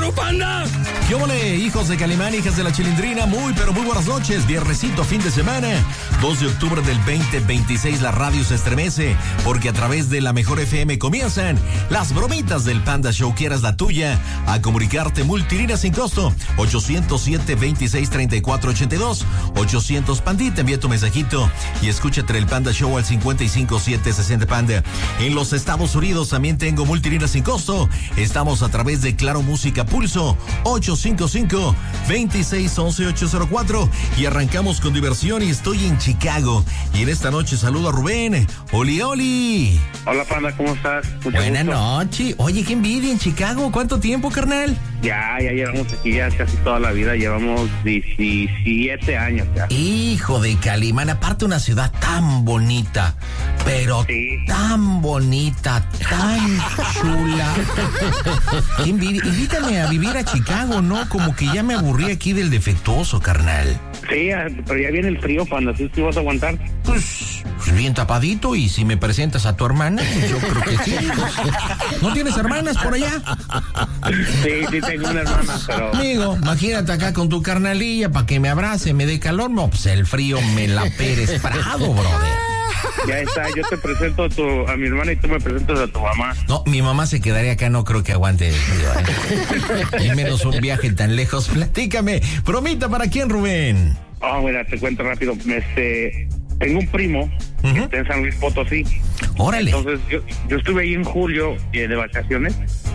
show, panda! ¿Qué ole, hijos de Calimán, hijas de la Chilindrina? Muy, pero muy buenas noches. Viernesito, fin de semana. 2 de octubre del 2026, la radio se estremece porque a través de la Mejor FM comienzan las bromitas del Panda Show. ¿Quieras la tuya? A comunicarte, multilínea sin costo. 807-2634-82. 800 Pandita, envía tu mensajito y escúchate el Panda Show al 55760 Panda. En los Estados Unidos también tengo multilínea sin costo. Estamos a través de Claro Música Pulso 855-2611-804 y arrancamos con diversión y estoy en Chicago. Y en esta noche saludo a Rubén. Oli, oli. Hola, Panda, ¿cómo estás? Buenas noches. Oye, qué envidia en Chicago. ¿Cuánto tiempo, carnal? Ya llevamos aquí ya casi toda la vida. Llevamos 17 años ya. Hijo de Calimán, aparte una ciudad tan bonita, pero sí, tan bonita, tan chula. Qué envidia. Invítame a vivir a Chicago, ¿no? Como que ya me aburrí aquí del defectuoso, carnal. Sí, pero ya viene el frío, Panda. ¿Sí vas a aguantar? Pues bien tapadito, y si me presentas a tu hermana, pues yo creo que sí. ¿No tienes hermanas por allá? Sí, tengo una hermana, pero... Amigo, imagínate acá con tu carnalilla para que me abrace, me dé calor. No, pues el frío me la Pérez Prado, brother. Ya está, yo te presento a mi hermana y tú me presentas a tu mamá. No, mi mamá se quedaría acá, no creo que aguante el frío, Y menos un viaje tan lejos. Platícame, bromita, ¿para quién, Rubén? Mira, te cuento rápido. Tengo un primo que está en San Luis Potosí. Órale. Entonces yo estuve ahí en julio de vacaciones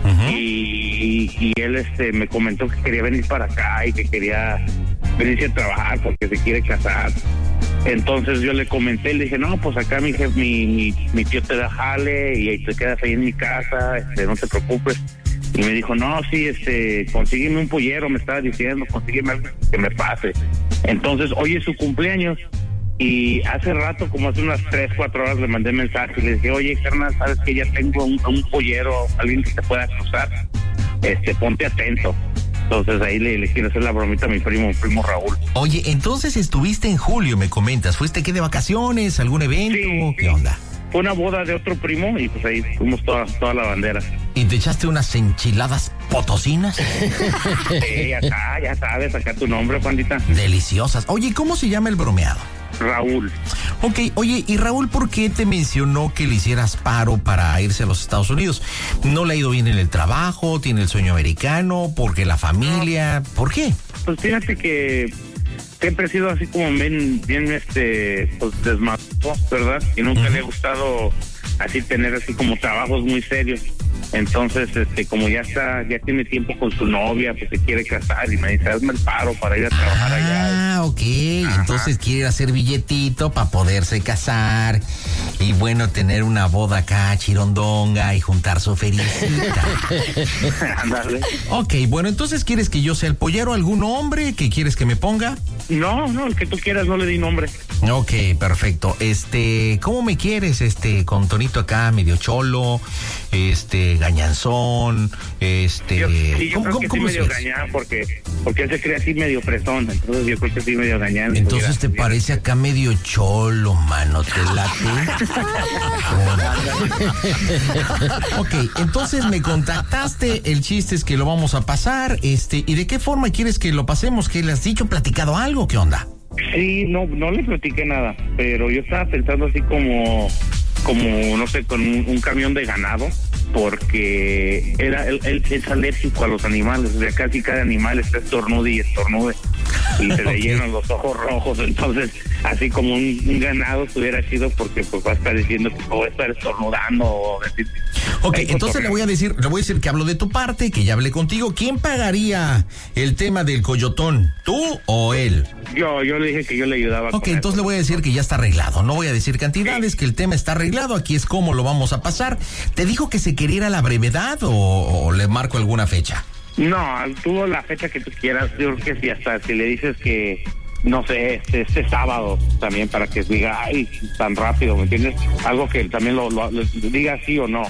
y él me comentó que quería venir para acá y que quería venirse a trabajar porque se quiere casar. Entonces yo le comenté, le dije, no, pues acá mi tío te da jale y te quedas ahí en mi casa, no te preocupes. Y me dijo, no, sí, consígueme un pollero, me estaba diciendo, consígueme algo que me pase. Entonces, hoy es su cumpleaños y hace rato, como hace unas 3-4 horas, le mandé mensaje y le dije, oye, carnal, sabes que ya tengo un pollero, alguien que te pueda cruzar, ponte atento. Entonces ahí le quiero hacer la bromita a mi primo Raúl. Oye, entonces estuviste en julio, me comentas. ¿Fuiste qué, de vacaciones? ¿Algún evento? Sí, ¿Qué onda? Fue una boda de otro primo y pues ahí fuimos toda la bandera. ¿Y te echaste unas enchiladas potosinas? Sí, ya sabes, acá tu nombre, Juanita. Deliciosas. Oye, ¿cómo se llama el bromeado? Raúl. Ok, oye, ¿y Raúl por qué te mencionó que le hicieras paro para irse a los Estados Unidos? ¿No le ha ido bien en el trabajo? ¿Tiene el sueño americano? ¿Porque la familia? ¿Por qué? Pues fíjate que siempre he sido así como bien pues desmadroso, ¿verdad? Y nunca le ha gustado así tener así como trabajos muy serios. Entonces, como ya tiene tiempo con su novia, pues se quiere casar y me dice, hazme el paro para ir a trabajar allá. Ah, ok. Ajá. Entonces quiere hacer billetito para poderse casar y bueno, tener una boda acá chirondonga y juntar su fericita. Ándale. Ok, bueno, entonces ¿quieres que yo sea el pollero? ¿Algún hombre que quieres que me ponga? No, el que tú quieras, no le di nombre. Ok, perfecto. ¿Cómo me quieres? Con tonito acá, medio cholo, gañanzón, yo creo que sí medio gañán, porque él se cree así medio fresón, entonces yo creo que sí medio gañán. Entonces te parece acá medio cholo, mano, ¿te late? Ok, entonces me contactaste, el chiste es que lo vamos a pasar, ¿y de qué forma quieres que lo pasemos? ¿Qué le has dicho, platicado algo? ¿Qué onda? Sí, no le platiqué nada, pero yo estaba pensando así como no sé, con un camión de ganado, porque él es alérgico a los animales, o sea, casi cada animal está estornude y se le llenan los ojos rojos, entonces así como un ganado estuviera chido, porque pues va a estar diciendo que voy a estar estornudando o decir. Ok, entonces le voy a decir que hablo de tu parte, que ya hablé contigo. ¿Quién pagaría el tema del coyotón? ¿Tú o él? Yo le dije que yo le ayudaba. Ok, entonces le voy a decir que ya está arreglado. No voy a decir cantidades, sí, que el tema está arreglado. Aquí es cómo lo vamos a pasar. ¿Te dijo que se quería ir a la brevedad o le marco alguna fecha? No, tú la fecha que tú quieras. Yo creo que sí, hasta si le dices que, no sé, este sábado también, para que diga, ay, tan rápido, ¿me entiendes? Algo que también lo diga sí o no.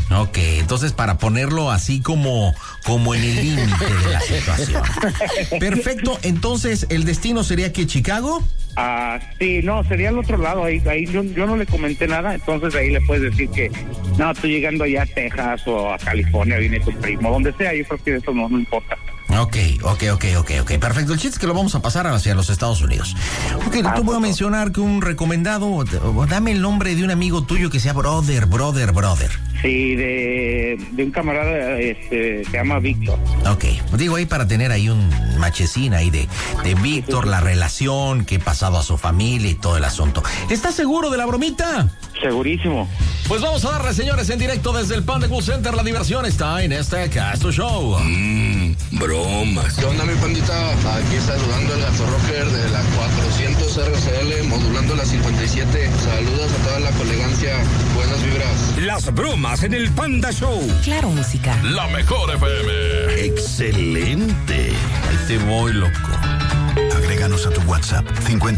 Ok, entonces para ponerlo así como en el límite de la situación. Perfecto, entonces el destino sería que Chicago. Sí, no, sería al otro lado, ahí yo no le comenté nada, entonces ahí le puedes decir que, no, estoy llegando allá a Texas o a California, viene tu primo, donde sea, yo creo que eso no importa. Ok, perfecto, el chiste es que lo vamos a pasar hacia los Estados Unidos. Ok, te voy a mencionar que un recomendado, dame el nombre de un amigo tuyo que sea brother. Sí, de un camarada, se llama Víctor. Ok, digo ahí para tener ahí un machecín ahí de Víctor, la relación que he pasado a su familia y todo el asunto. ¿Estás seguro de la bromita? Segurísimo. Pues vamos a darle, señores, en directo desde el Panda Cool Center. La diversión está en este Casto Show. Bromas. ¿Qué onda, mi pandita? Aquí saludando el Gato Rocker de la 400 RCL, modulando la 57. Saludos a toda la colegancia. Buenas vibras. Las bromas en el Panda Show. Claro, música. La mejor FM. Excelente. Ahí te voy, loco. Agréganos a tu WhatsApp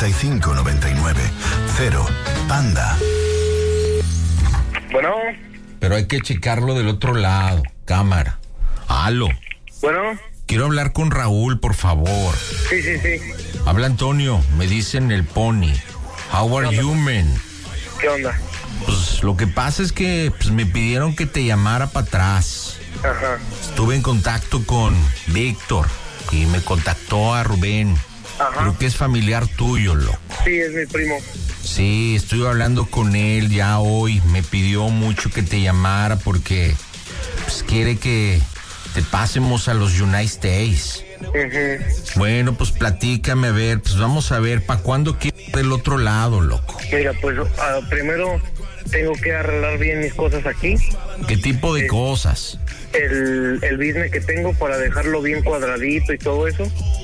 5599 0 Panda. Bueno. Pero hay que checarlo del otro lado. Cámara. Aló. Bueno. Quiero hablar con Raúl, por favor. Sí. Habla Antonio, me dicen el Pony. How are you, man? ¿Qué onda? Pues lo que pasa es que me pidieron que te llamara para atrás. Ajá. Estuve en contacto con Víctor y me contactó a Rubén. Ajá. Creo que es familiar tuyo, loco. Sí, es mi primo. Sí, estuve hablando con él ya hoy. Me pidió mucho que te llamara porque quiere que te pasemos a los United States. Uh-huh. Bueno, pues platícame, a ver, pues vamos a ver, ¿para cuándo quieres del otro lado, loco? Mira, pues primero tengo que arreglar bien mis cosas aquí. ¿Qué tipo de cosas? El business que tengo para dejarlo bien cuadradito y todo eso,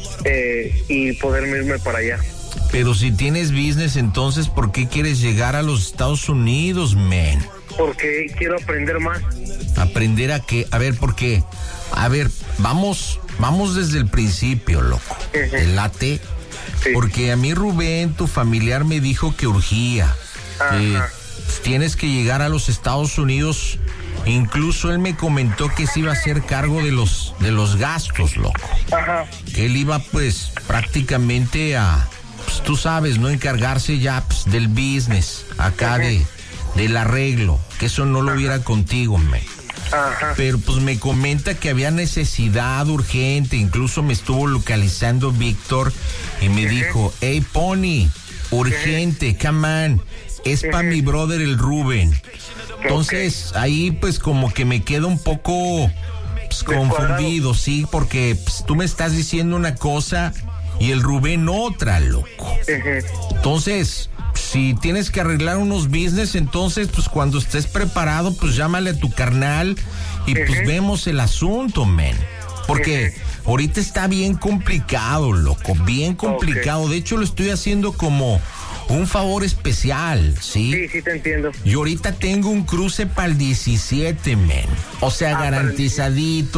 y poderme irme para allá. Pero si tienes business, entonces, ¿por qué quieres llegar a los Estados Unidos, man? Porque quiero aprender más. ¿Aprender a qué? A ver, ¿por qué? A ver, vamos desde el principio, loco. ¿Te late? Sí. Porque a mí Rubén, tu familiar, me dijo que urgía. Que tienes que llegar a los Estados Unidos. Incluso él me comentó que se iba a hacer cargo de los gastos, loco. Ajá. Que él iba, pues, prácticamente a, pues, tú sabes, ¿no? Encargarse ya, pues, del business, acá del arreglo. Que eso no lo hubiera contigo, man. Ajá. Pero pues me comenta que había necesidad urgente, incluso me estuvo localizando Víctor y me dijo, hey Pony, urgente, come on, es para mi brother el Rubén. Entonces ahí pues como que me quedo un poco pues, confundido, sí, porque pues, tú me estás diciendo una cosa y el Rubén otra, loco. Entonces, si tienes que arreglar unos business, entonces, pues cuando estés preparado, pues llámale a tu carnal y pues vemos el asunto, men. Porque ahorita está bien complicado, loco, bien complicado. De hecho, lo estoy haciendo como un favor especial, ¿sí? Sí, te entiendo. Yo ahorita tengo un cruce para el 17, men. O sea, garantizadito,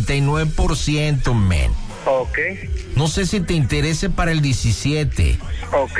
99%, men. Ok. No sé si te interese para el 17. Ok.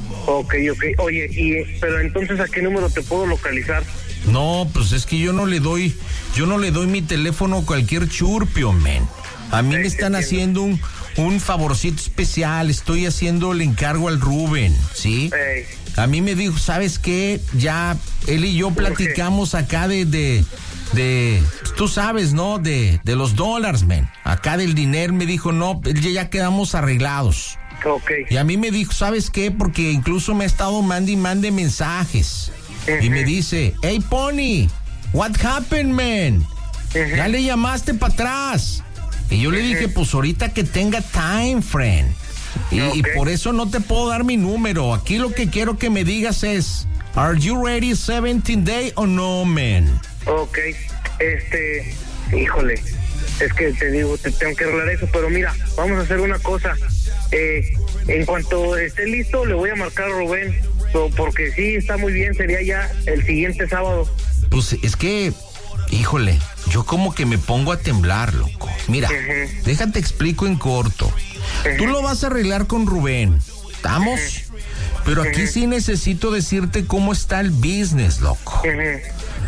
Oye, pero entonces, ¿a qué número te puedo localizar? No, pues es que yo no le doy mi teléfono a cualquier churpio, men. A mí me están haciendo un favorcito especial, estoy haciendo el encargo al Rubén, ¿sí? A mí me dijo, ¿sabes qué? Ya él y yo platicamos acá de tú sabes, ¿no? De los dólares, men. Acá del dinero, me dijo, no, ya quedamos arreglados. Okay. Y a mí me dijo, ¿sabes qué? Porque incluso me ha estado mande mensajes. Y me dice, hey, Pony, what happened, man? Ya le llamaste para atrás. Y yo le dije, pues ahorita que tenga time, friend. Y por eso no te puedo dar mi número. Aquí lo que quiero que me digas es, ¿are you ready 17 day o no, man? Ok, híjole, es que te digo, te tengo que arreglar eso, pero mira, vamos a hacer una cosa. En cuanto esté listo, le voy a marcar a Rubén, porque sí, está muy bien, sería ya el siguiente sábado. Pues es que, híjole, yo como que me pongo a temblar, loco. Mira, déjate explico en corto. Tú lo vas a arreglar con Rubén, ¿estamos? Pero aquí sí necesito decirte cómo está el business, loco.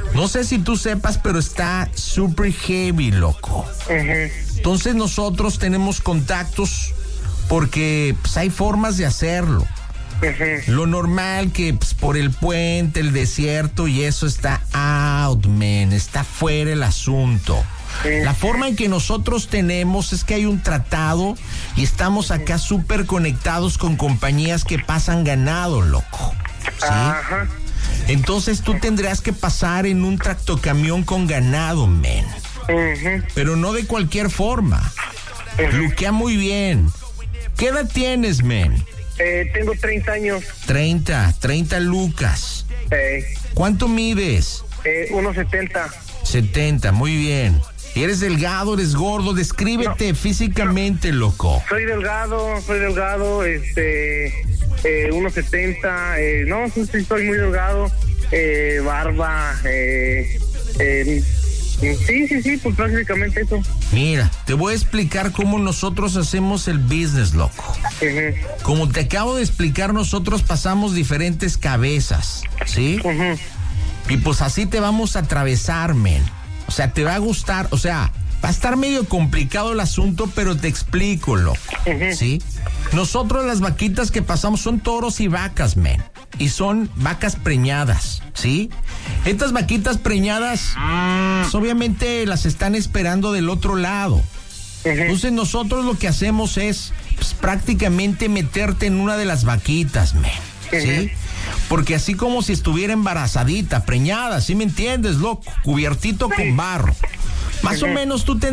No sé si tú sepas, pero está super heavy, loco. Entonces nosotros tenemos contactos porque pues, hay formas de hacerlo. Lo normal que pues, por el puente, el desierto y eso está out, man, está fuera el asunto. La forma en que nosotros tenemos es que hay un tratado y estamos acá súper conectados con compañías que pasan ganado, loco. ¿Sí? Entonces tú tendrás que pasar en un tractocamión con ganado, men. Pero no de cualquier forma. Luquea muy bien. ¿Qué edad tienes, men? Tengo 30 años. 30 lucas. ¿Cuánto mides? 1.70. 70, muy bien. ¿Eres delgado, eres gordo? Descríbete físicamente, loco. Soy delgado, 1.70, no, sí, soy muy delgado, barba, sí, pues prácticamente eso. Mira, te voy a explicar cómo nosotros hacemos el business, loco. Como te acabo de explicar, nosotros pasamos diferentes cabezas, ¿sí? Y pues así te vamos a atravesar, men. O sea, te va a gustar, o sea, va a estar medio complicado el asunto, pero te explico, loco, ¿sí? Nosotros las vaquitas que pasamos son toros y vacas, men. Y son vacas preñadas, ¿sí? Estas vaquitas preñadas, pues obviamente las están esperando del otro lado. Entonces nosotros lo que hacemos es pues, prácticamente meterte en una de las vaquitas, men, ¿sí? Porque así como si estuviera embarazadita, preñada, ¿sí me entiendes, loco? Cubiertito con barro. Más o menos tú